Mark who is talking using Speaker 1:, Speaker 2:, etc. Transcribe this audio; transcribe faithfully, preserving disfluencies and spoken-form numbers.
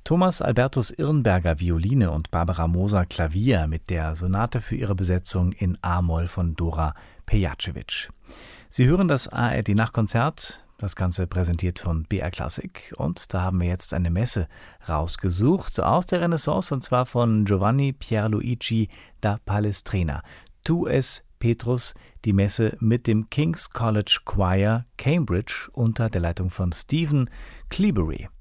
Speaker 1: Thomas Albertus Irnberger Violine und Barbara Moser Klavier mit der Sonate für ihre Besetzung in a-Moll von Dora Pejacevic. Sie hören das A R D-Nachtkonzert, das Ganze präsentiert von B R Classic. Und da haben wir jetzt eine Messe rausgesucht aus der Renaissance, und zwar von Giovanni Pierluigi da Palestrina. Tu es Petrus, die Messe mit dem King's College Choir Cambridge unter der Leitung von Stephen Cleobury.